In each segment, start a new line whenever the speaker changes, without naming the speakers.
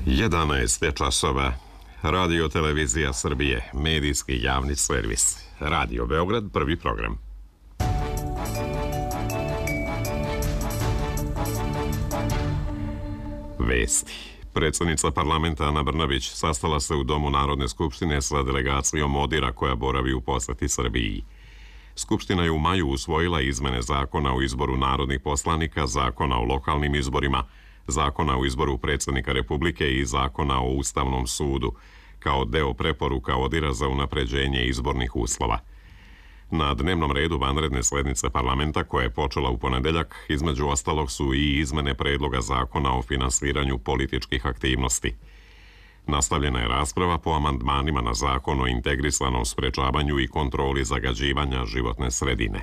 11 je časova. Radio Televizija Srbije, medijski javni servis. Radio Beograd, prvi program. Vesti. Predsjednica parlamenta Ana Brnabić sastala se u Domu Narodne skupštine sa delegacijom ODIR-a koja boravi u poseti Srbiji. Skupština je u maju usvojila izmene zakona o izboru narodnih poslanika, zakona o lokalnim izborima, zakona o izboru predsjednika Republike i zakona o Ustavnom sudu, kao deo preporuka ODIR-a za unapređenje izbornih uslova. Na dnevnom redu vanredne sjednice parlamenta, koja je počela u ponedeljak, između ostalog su i izmene predloga zakona o finansiranju političkih aktivnosti. Nastavljena je rasprava po amandmanima na zakon o integrisanom sprečavanju i kontroli zagađivanja životne sredine.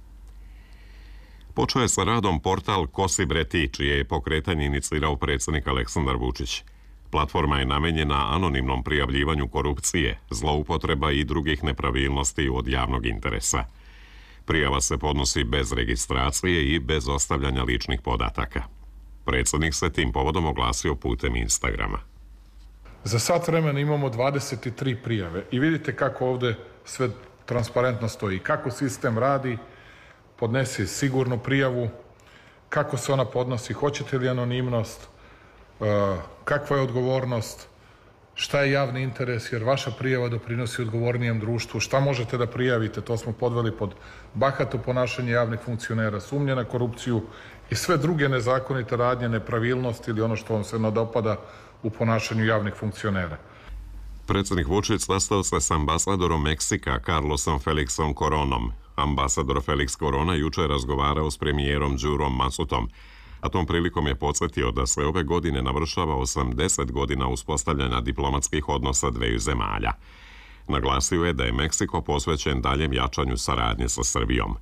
Počeo je sa radom portal Ko si bre ti, čije je pokretanje inicirao predsjednik Aleksandar Vučić. Platforma je namenjena anonimnom prijavljivanju korupcije, zloupotreba i drugih nepravilnosti od javnog interesa. Prijava se podnosi bez registracije i bez ostavljanja ličnih podataka. Predsjednik se tim povodom oglasio putem Instagrama.
Za sat vremena imamo 23 prijave i vidite kako ovde sve transparentno stoji. Kako sistem radi, podnesi sigurnu prijavu, kako se ona podnosi, hoćete li anonimnost, kakva je odgovornost, šta je javni interes, jer vaša prijava doprinosi odgovornijem društvu, šta možete da prijavite, to smo podveli pod bahato ponašanje javnih funkcionera, sumnje na korupciju i sve druge nezakonite radnje, nepravilnosti ili ono što vam se ne dopada u ponašanju javnih funkcionera.
Predsjednik Vučić sastao se s ambasadorom Meksika Carlosom Felixom Coronom. Ambasador Felix Corona jučer razgovarao s premijerom Đurom Masutom, a tom prilikom je podsjetio da se ove godine navršava 80 godina uspostavljanja diplomatskih odnosa dveju zemalja. Naglasio je da je Meksiko posvećen daljem jačanju saradnje sa Srbijom.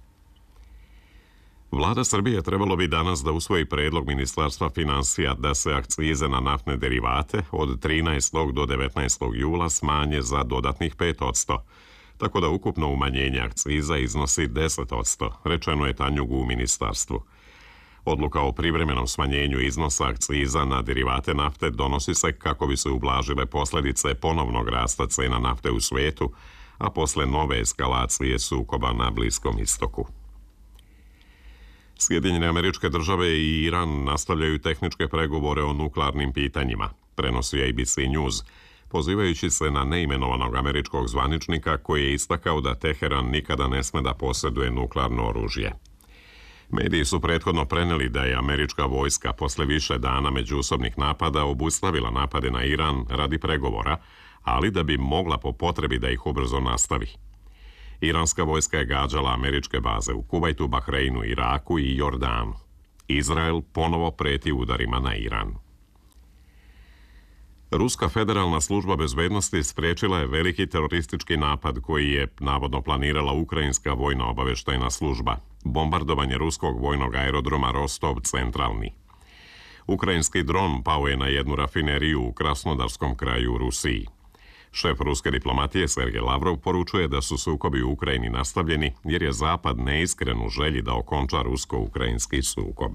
Vlada Srbije trebalo bi danas da usvoji predlog Ministarstva financija da se akcize na naftne derivate od 13. do 19. jula smanje za dodatnih 5%, tako da ukupno umanjenje akciza iznosi 10%, rečeno je Tanjugu u ministarstvu. Odluka o privremenom smanjenju iznosa akciza na derivate nafte donosi se kako bi se ublažile posljedice ponovnog rasta cena nafte u svijetu, a posle nove eskalacije sukoba na Bliskom istoku. Sjedinjene Američke Države i Iran nastavljaju tehničke pregovore o nuklearnim pitanjima, prenosi ABC News, pozivajući se na neimenovanog američkog zvaničnika koji je istakao da Teheran nikada ne sme da posjeduje nuklearno oružje. Mediji su prethodno preneli da je američka vojska posle više dana međusobnih napada obustavila napade na Iran radi pregovora, ali da bi mogla po potrebi da ih ubrzo nastavi. Iranska vojska je gađala američke baze u Kuvajtu, Bahreinu, Iraku i Jordanu. Izrael ponovo preti udarima na Iran. Ruska federalna služba bezbednosti spriječila je veliki teroristički napad koji je navodno planirala ukrajinska vojna obavještajna služba. Bombardovanje ruskog vojnog aerodroma Rostov centralni. Ukrajinski dron pao je na jednu rafineriju u Krasnodarskom kraju u Rusiji. Šef ruske diplomatije Sergej Lavrov poručuje da su sukobi u Ukrajini nastavljeni jer je Zapad neiskren u želji da okonča rusko-ukrajinski sukob.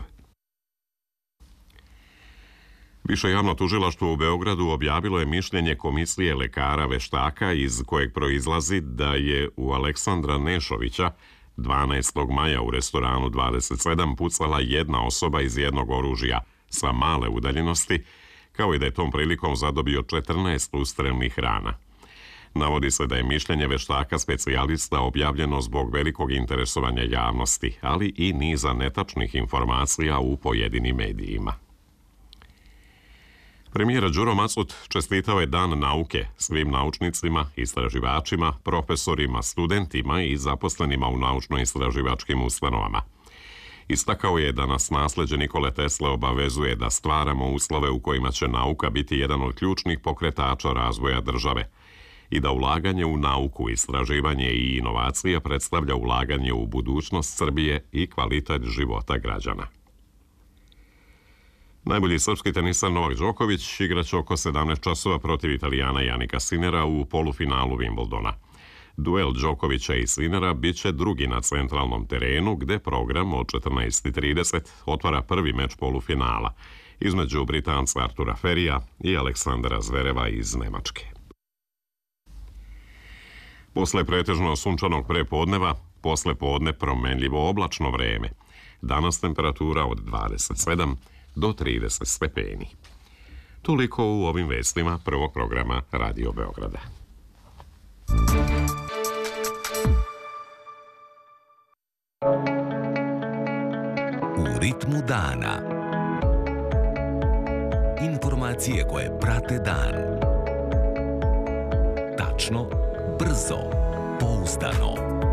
Više javno tužilaštvo u Beogradu objavilo je mišljenje komisije lekara veštaka iz kojeg proizlazi da je u Aleksandra Nešovića 12. maja u restoranu 27 pucala jedna osoba iz jednog oružja sa male udaljenosti, kao i da je tom prilikom zadobio 14 ustrelnih rana. Navodi se da je mišljenje veštaka specijalista objavljeno zbog velikog interesovanja javnosti, ali i niza netačnih informacija u pojedinim medijima. Premijer Đuro Macut čestitao je Dan nauke svim naučnicima, istraživačima, profesorima, studentima i zaposlenima u naučno-istraživačkim ustanovama. Istakao je da nas nasljeđe Nikole Tesle obavezuje da stvaramo uslove u kojima će nauka biti jedan od ključnih pokretača razvoja države i da ulaganje u nauku, istraživanje i inovacije predstavlja ulaganje u budućnost Srbije i kvalitet života građana. Najbolji srpski tenisar Novak Đoković igraće oko 17 časova protiv Italijana Janika Sinera u polufinalu Wimbledona. Duel Đokovića i Sinera bit će drugi na centralnom terenu, gde program od 14:30 otvara prvi meč polufinala između Britanca Artura Ferija i Aleksandra Zvereva iz Nemačke. Posle pretežno sunčanog prepodneva, posle podne promenljivo oblačno vreme. Danas temperatura od 27 do 30 stepeni. Toliko u ovim vestima prvog programa Radio Beograda.
U ritmu dana. Informacije koje prate dan. Tačno, brzo, pouzdano.